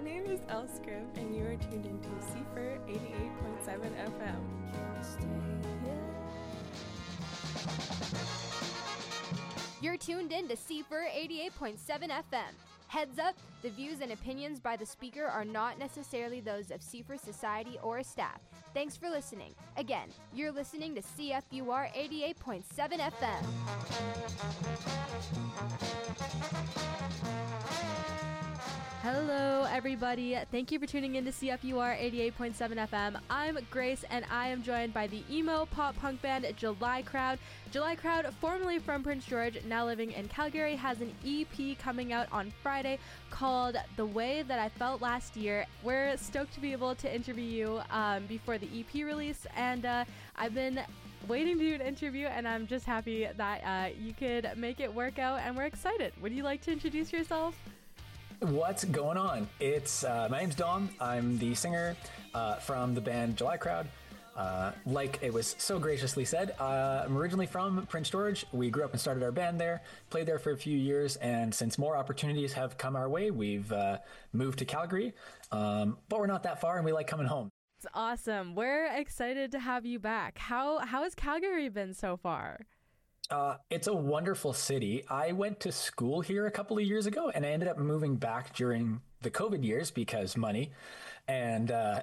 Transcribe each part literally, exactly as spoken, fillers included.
name is Elle Scribb, and you are tuned into C F R eighty-eight point seven F M. You're tuned in to C F R eighty-eight point seven F M. Heads up, the views and opinions by the speaker are not necessarily those of C F R Society or staff. Thanks for listening. Again, you're listening to C F U R eighty-eight point seven F M. Hello, everybody. Thank you for tuning in to C F U R eighty-eight point seven F M. I'm Grace, and I am joined by the emo pop punk band July Crowd. July Crowd, formerly from Prince George, now living in Calgary, has an E P coming out on Friday called The Way That I Felt Last Year. We're stoked to be able to interview you um, before the E P release, and uh, I've been waiting to do an interview, and I'm just happy that uh, you could make it work out, and we're excited. Would you like to introduce yourself? What's going on? It's uh, my name's Dom. I'm the singer uh, from the band July Crowd. Uh, like it was so graciously said, uh, I'm originally from Prince George. We grew up and started our band there, played there for a few years, and since more opportunities have come our way, we've uh, moved to Calgary. Um, but we're not that far, and we like coming home. It's awesome. We're excited to have you back. How how has Calgary been so far? Uh, it's a wonderful city. I went to school here a couple of years ago, and I ended up moving back during the COVID years because money. And uh,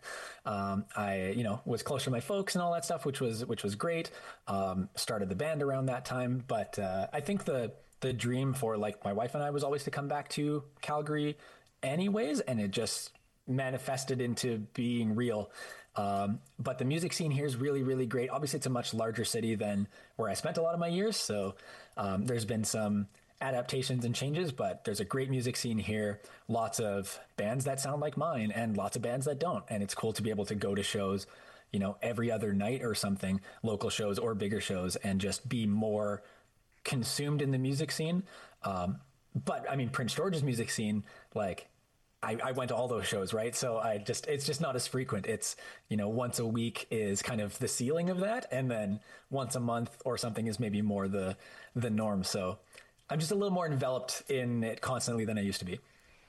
um, I, you know, was closer to my folks and all that stuff, which was which was great. Um, started the band around that time, but uh, I think the the dream for like my wife and I was always to come back to Calgary, anyways, and it just manifested into being real. Um, but the music scene here is really, really great. Obviously, it's a much larger city than where I spent a lot of my years. So um, there's been some adaptations and changes, but there's a great music scene here. Lots of bands that sound like mine and lots of bands that don't. And it's cool to be able to go to shows, you know, every other night or something, local shows or bigger shows, and just be more consumed in the music scene. Um, but I mean, Prince George's music scene, like, I, I went to all those shows, right? So I just, it's just not as frequent. It's, you know, once a week is kind of the ceiling of that. And then once a month or something is maybe more the, the norm. So I'm just a little more enveloped in it constantly than I used to be.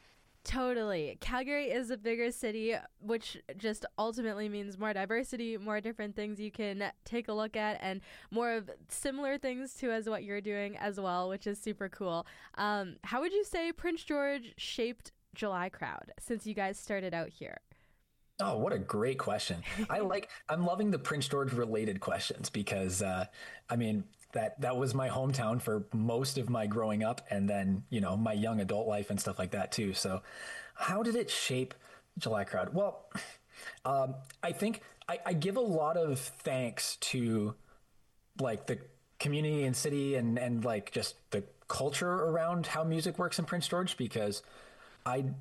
Totally. Calgary is a bigger city, which just ultimately means more diversity, more different things you can take a look at, and more of similar things to as what you're doing as well, which is super cool. Um, how would you say Prince George shaped July Crowd since you guys started out here? Oh, what a great question. I like, I'm loving the Prince George related questions because, uh, I mean, that, that was my hometown for most of my growing up, and then, you know, my young adult life and stuff like that too. So how did it shape July Crowd? Well, um, I think I, I give a lot of thanks to like the community and city and, and like just the culture around how music works in Prince George, because I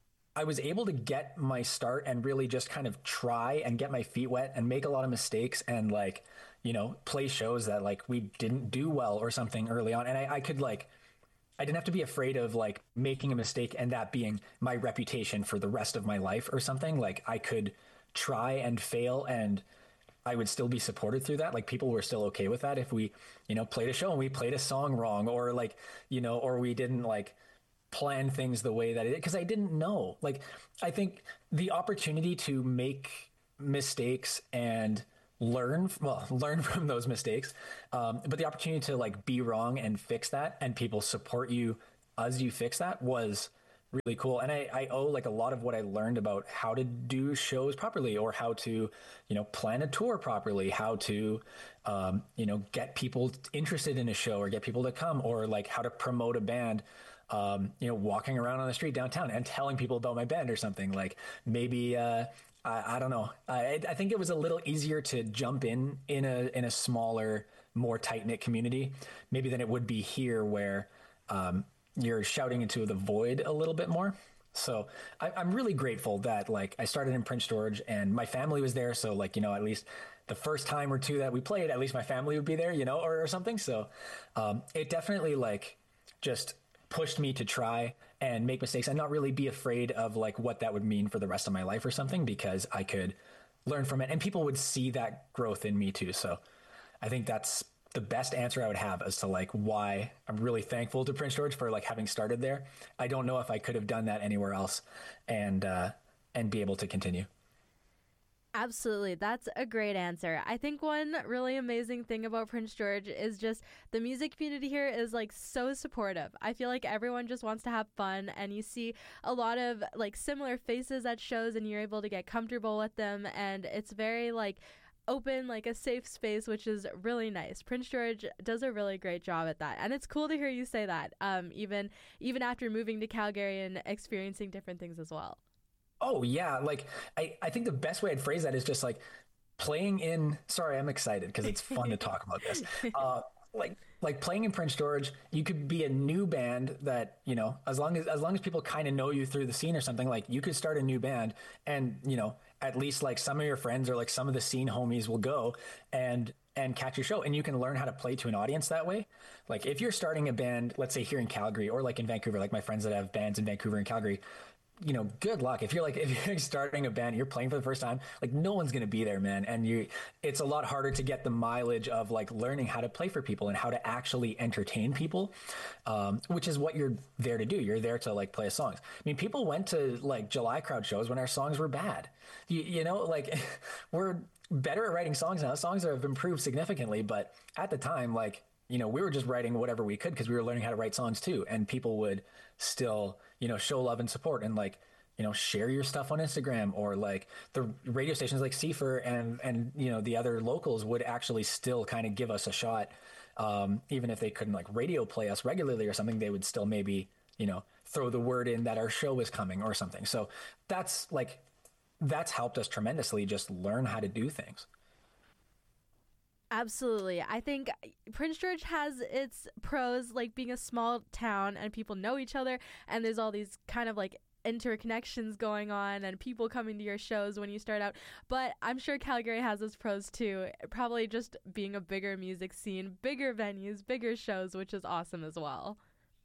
I was able to get my start and really just kind of try and get my feet wet and make a lot of mistakes and like, you know, play shows that like we didn't do well or something early on. And I, I could like, I didn't have to be afraid of like making a mistake and that being my reputation for the rest of my life or something. Like I could try and fail and I would still be supported through that. Like people were still okay with that if we, you know, played a show and we played a song wrong or like, you know, or we didn't like plan things the way that it, because I didn't know. Like, I think the opportunity to make mistakes and learn, well, learn from those mistakes, um, but the opportunity to like be wrong and fix that, and people support you as you fix that, was really cool. And I, I owe like a lot of what I learned about how to do shows properly, or how to, you know, plan a tour properly, how to, um, you know, get people interested in a show or get people to come, or like how to promote a band. Um, you know, walking around on the street downtown and telling people about my band or something. Like maybe, uh, I, I don't know. I, I think it was a little easier to jump in in a in a smaller, more tight knit community, maybe than it would be here, where um, you're shouting into the void a little bit more. So I, I'm really grateful that like I started in Prince George and my family was there. So like, you know, at least the first time or two that we played, at least my family would be there, you know, or, or something. So um, it definitely like just pushed me to try and make mistakes and not really be afraid of like what that would mean for the rest of my life or something, because I could learn from it and people would see that growth in me too. So I think that's the best answer I would have as to like why I'm really thankful to Prince George for like having started there. I don't know if I could have done that anywhere else and uh, and be able to continue. Absolutely. That's a great answer. I think one really amazing thing about Prince George is just the music community here is like so supportive. I feel like everyone just wants to have fun, and you see a lot of like similar faces at shows and you're able to get comfortable with them, and it's very like open, like a safe space, which is really nice. Prince George does a really great job at that. And it's cool to hear you say that, um, even even after moving to Calgary and experiencing different things as well. Oh yeah, like I, I think the best way I'd phrase that is just like playing in. Sorry, I'm excited because it's fun to talk about this. Uh, like like playing in Prince George, you could be a new band that, you know, as long as as long as people kind of know you through the scene or something, like you could start a new band, and you know, at least like some of your friends or like some of the scene homies will go and and catch your show, and you can learn how to play to an audience that way. Like if you're starting a band, let's say here in Calgary or like in Vancouver, like my friends that have bands in Vancouver and Calgary, you know, good luck. If you're like, if you're starting a band, you're playing for the first time, like no one's going to be there, man. And you, it's a lot harder to get the mileage of like learning how to play for people and how to actually entertain people, um, which is what you're there to do. You're there to like play songs. I mean, people went to like July Crowd shows when our songs were bad. You, you know, like we're better at writing songs now. Songs have improved significantly, but at the time, like, you know, we were just writing whatever we could because we were learning how to write songs too. And people would still, you know, show love and support and like, you know, share your stuff on Instagram, or like the radio stations like C F R and, and, you know, the other locals would actually still kind of give us a shot. Um, even if they couldn't like radio play us regularly or something, they would still maybe, you know, throw the word in that our show is coming or something. So that's like, that's helped us tremendously just learn how to do things. Absolutely. I think Prince George has its pros, like being a small town and people know each other, and there's all these kind of like interconnections going on and people coming to your shows when you start out. But I'm sure Calgary has its pros too, probably just being a bigger music scene, bigger venues, bigger shows, which is awesome as well.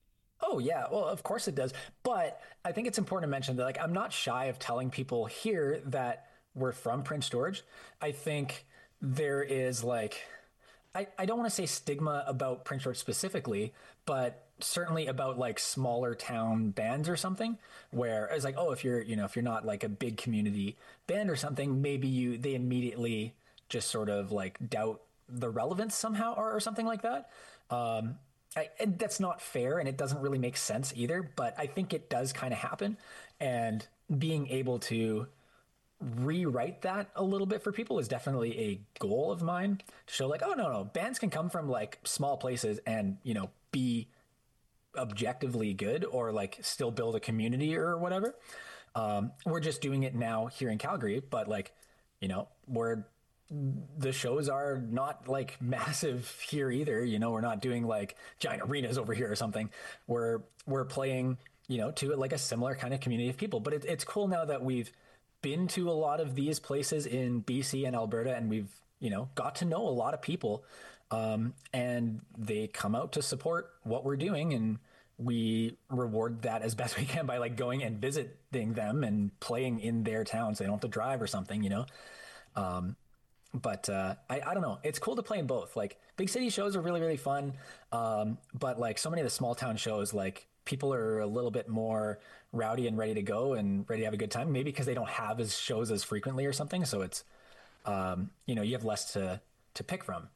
Oh yeah, well of course it does. But I think it's important to mention that like I'm not shy of telling people here that we're from Prince George. I think there is like, I, I don't want to say stigma about Prince George specifically, but certainly about like smaller town bands or something, where it's like, oh, if you're, you know, if you're not like a big community band or something, maybe you, they immediately just sort of like doubt the relevance somehow or, or something like that. Um, I, and that's not fair, and it doesn't really make sense either, but I think it does kind of happen, and being able to rewrite that a little bit for people is definitely a goal of mine, to show like, oh no no bands can come from like small places and, you know, be objectively good or like still build a community or whatever. Um, we're just doing it now here in Calgary, but like, you know, we're the shows are not like massive here either. You know, we're not doing like giant arenas over here or something. We're we're playing, you know, to like a similar kind of community of people. But it, it's cool now that we've been to a lot of these places in B C and Alberta, and we've, you know, got to know a lot of people, um, and they come out to support what we're doing, and we reward that as best we can by like going and visiting them and playing in their towns. They don't have to drive or something, you know. Um, but uh, I, I don't know. It's cool to play in both. Like big city shows are really, really fun, um, but like so many of the small town shows, like people are a little bit more rowdy and ready to go and ready to have a good time, maybe because they don't have as shows as frequently or something. So it's, um, you know, you have less to, to pick from.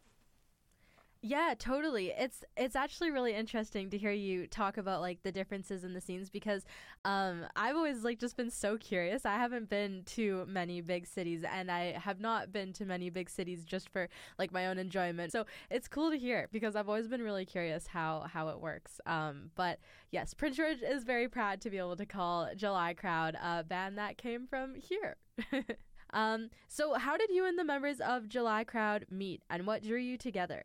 Yeah, totally. It's it's actually really interesting to hear you talk about like the differences in the scenes, because um, I've always like just been so curious. I haven't been to many big cities, and I have not been to many big cities just for like my own enjoyment. So it's cool to hear, because I've always been really curious how how it works. Um, but yes, Prince George is very proud to be able to call July Crowd a band that came from here. um, so how did you and the members of July Crowd meet, and what drew you together?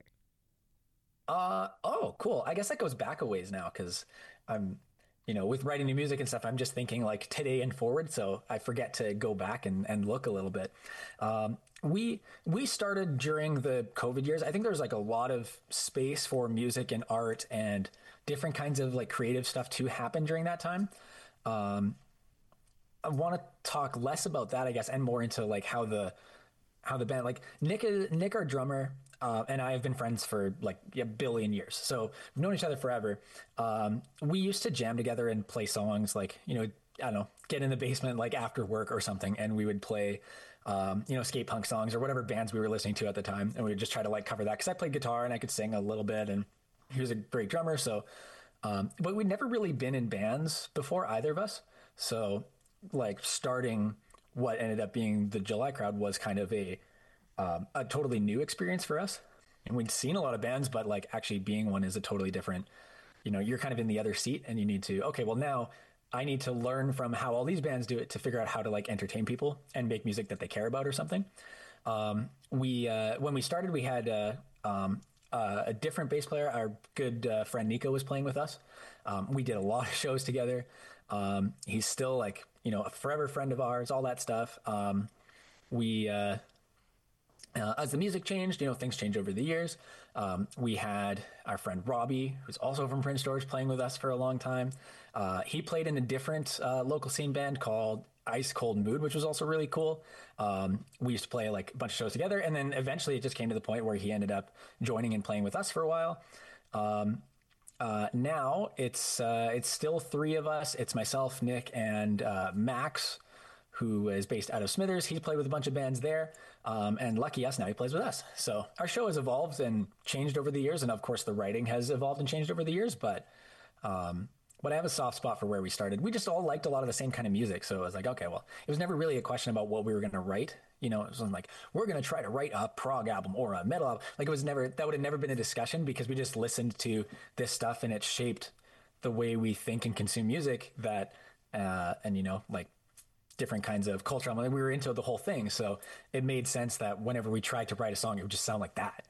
Uh, oh, cool. I guess that goes back a ways now, because I'm, you know, with writing new music and stuff, I'm just thinking like today and forward. So I forget to go back and, and look a little bit. Um, we, we started during the COVID years. I think there's like a lot of space for music and art and different kinds of like creative stuff to happen during that time. Um, I want to talk less about that, I guess, and more into like how the, how the band, like Nick, is, Nick, our drummer, uh, and I have been friends for like a billion years. So we've known each other forever. Um, we used to jam together and play songs like, you know, I don't know, get in the basement like after work or something. And we would play, um, you know, skate punk songs or whatever bands we were listening to at the time. And we would just try to like cover that. Cause I played guitar and I could sing a little bit, and he was a great drummer. So, um, but we'd never really been in bands before, either of us. So like starting what ended up being the July Crowd was kind of a, um, a totally new experience for us. And we'd seen a lot of bands, but like actually being one is a totally different, you know, you're kind of in the other seat and you need to, okay, well now I need to learn from how all these bands do it to figure out how to like entertain people and make music that they care about or something. Um, we, uh, when we started, we had, uh, um, uh, a different bass player. Our good uh, friend Nico was playing with us. Um, we did a lot of shows together. Um, he's still like, you know, a forever friend of ours, all that stuff. Um, we, uh, uh, as the music changed, you know, things change over the years. Um, we had our friend Robbie, who's also from Prince George, playing with us for a long time. Uh, he played in a different uh, local scene band called Ice Cold Mood, which was also really cool. Um, we used to play like a bunch of shows together, and then eventually it just came to the point where he ended up joining and playing with us for a while. Um, uh, now it's uh, it's still three of us. It's myself, Nick, and uh, Max, who is based out of Smithers. He's played with a bunch of bands there. Um, and lucky us, now he plays with us. So our show has evolved and changed over the years. And of course, the writing has evolved and changed over the years. But um, but I have a soft spot for where we started. We just all liked a lot of the same kind of music. So it was like, okay, well, it was never really a question about what we were going to write. You know, it wasn't like, we're going to try to write a prog album or a metal album. Like it was never, that would have never been a discussion, because we just listened to this stuff and it shaped the way we think and consume music that, uh, and, you know, like, different kinds of culture. I mean, we were into the whole thing. So it made sense that whenever we tried to write a song, it would just sound like that.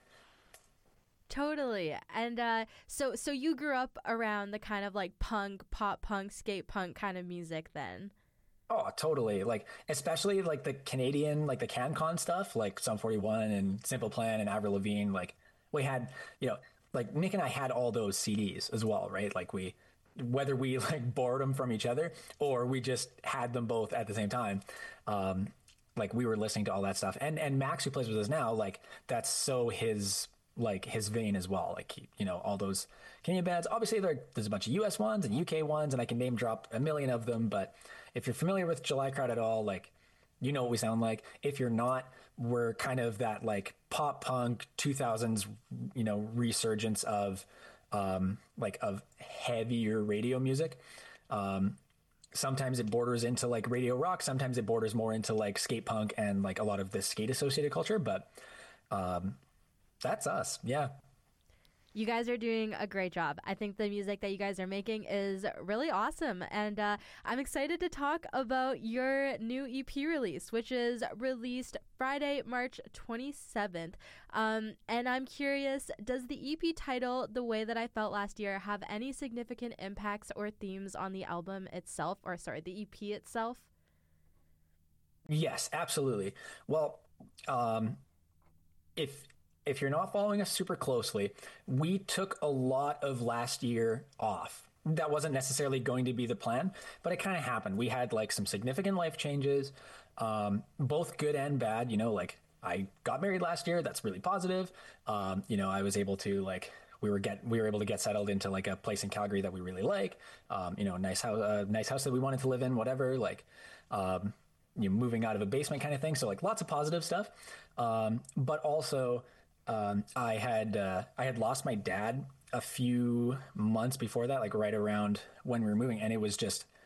Totally. And uh, so so you grew up around the kind of like punk, pop punk, skate punk kind of music then? Oh, totally. Like, especially like the Canadian, like the CanCon stuff, like Sum forty-one and Simple Plan and Avril Lavigne. Like we had, you know, like Nick and I had all those C Ds as well, right? Like we, whether we like borrowed them from each other or we just had them both at the same time. Um, like we were listening to all that stuff, and, and Max, who plays with us now, like that's so his, like his vein as well. Like, he, you know, all those Canadian bands, obviously there, there's a bunch of U S ones and U K ones, and I can name drop a million of them. But if you're familiar with July Crowd at all, like, you know what we sound like. If you're not, we're kind of that like pop punk two thousands, you know, resurgence of, Um, like of heavier radio music. Um, sometimes it borders into like radio rock. Sometimes it borders more into like skate punk and like a lot of the skate associated culture. But um, that's us. Yeah. You guys are doing a great job. I think the music that you guys are making is really awesome. And uh, I'm excited to talk about your new E P release, which is released Friday, March twenty-seventh. Um, and I'm curious, does the E P title, The Way That I Felt Last Year, have any significant impacts or themes on the album itself, or sorry, the E P itself? Yes, absolutely. Well, um, if if you're not following us super closely, we took a lot of last year off. That wasn't necessarily going to be the plan, but it kind of happened. We had like some significant life changes, um, both good and bad. You know, like I got married last year. That's really positive. Um, you know, I was able to like, we were get, we were able to get settled into like a place in Calgary that we really like. Um, you know, nice house, a nice house that we wanted to live in, whatever, like, um, you know, moving out of a basement kind of thing. So like lots of positive stuff. Um, but also, Um, I had uh, I had lost my dad a few months before that, like right around when we were moving, and it was just